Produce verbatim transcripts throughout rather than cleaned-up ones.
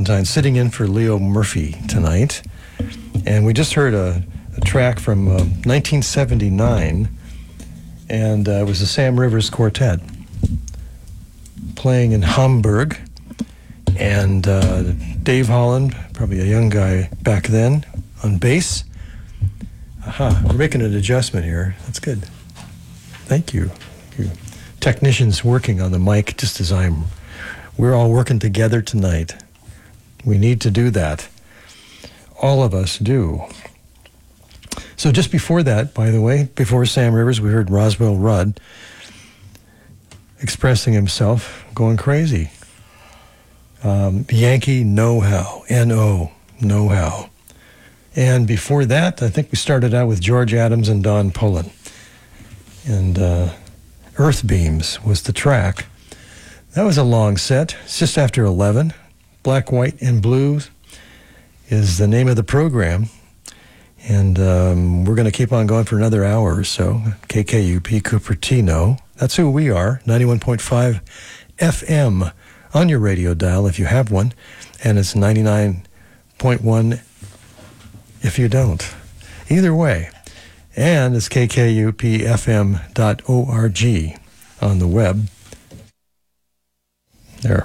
Valentine, sitting in for Leo Murphy tonight. And we just heard a, a track from uh, nineteen seventy-nine, and uh, it was the Sam Rivers Quartet playing in Hamburg. And uh, Dave Holland, probably a young guy back then, on bass. Aha, we're making an adjustment here. That's good. Thank you. Thank you. Technicians working on the mic just as I'm... We're all working together tonight. We need to do that. All of us do. So just before that, by the way, before Sam Rivers, we heard Roswell Rudd expressing himself, going crazy. Um, Yankee Know-How, N O, Know-How. And before that, I think we started out with George Adams and Don Pullen. And uh, Earth Beams was the track. That was a long set. It's just after eleven. Black, White, and Blue is the name of the program. And um, we're going to keep on going for another hour or so. K K U P Cupertino. That's who we are. ninety-one point five F M on your radio dial if you have one. And it's ninety-nine point one if you don't. Either way. And it's K K U P F M dot org on the web. There.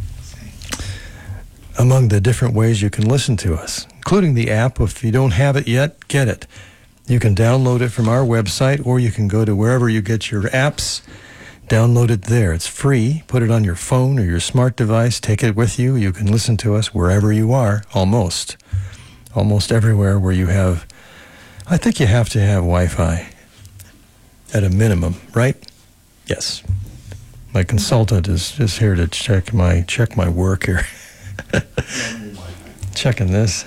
Among the different ways you can listen to us, including the app. If you don't have it yet, get it. You can download it from our website, or you can go to wherever you get your apps, download it there. It's free. Put it on your phone or your smart device. Take it with you. You can listen to us wherever you are, almost. Almost everywhere where you have, I think you have to have Wi-Fi at a minimum, right? Yes. My consultant is, is here to check my check my work here. Checking this.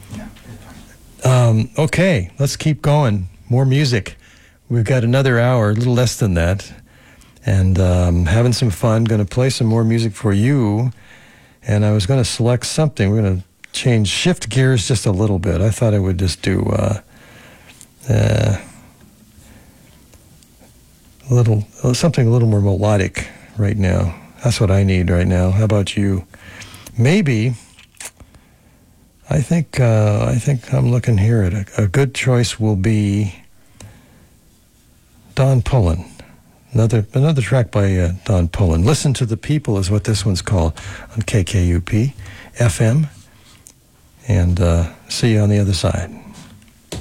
Um, okay, let's keep going. More music. We've got another hour, a little less than that. And um, having some fun. Going to play some more music for you. And I was going to select something. We're going to change, shift gears just a little bit. I thought I would just do uh, uh, a little, something a little more melodic right now. That's what I need right now. How about you? Maybe, I think, uh, I think I'm looking here at a, a good choice will be Don Pullen. Another another track by uh, Don Pullen. Listen to the People is what this one's called on K K U P F M. And uh, see you on the other side.